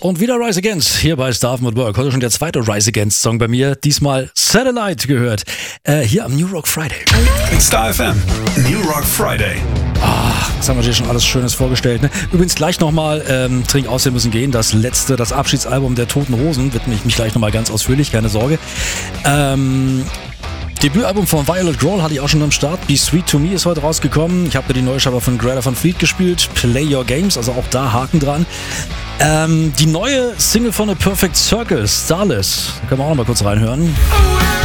Und wieder Rise Against, hier bei Starven at Work. Heute schon der zweite Rise Against Song bei mir. Diesmal Satellite gehört. Hier am New Rock Friday. Star FM, New Rock Friday. Das haben wir dir schon alles Schönes vorgestellt. Ne? Übrigens gleich nochmal, Trink aus, wir müssen gehen. Das Abschiedsalbum der Toten Hosen widme ich mich gleich nochmal ganz ausführlich, keine Sorge. Debütalbum von Violet Grohl hatte ich auch schon am Start. Be Sweet to Me ist heute rausgekommen. Ich habe die neue Scheibe von Greta Van Fleet gespielt. Play Your Games, also auch da Haken dran. Die neue Single von A Perfect Circle, Starless. Da können wir auch noch mal kurz reinhören.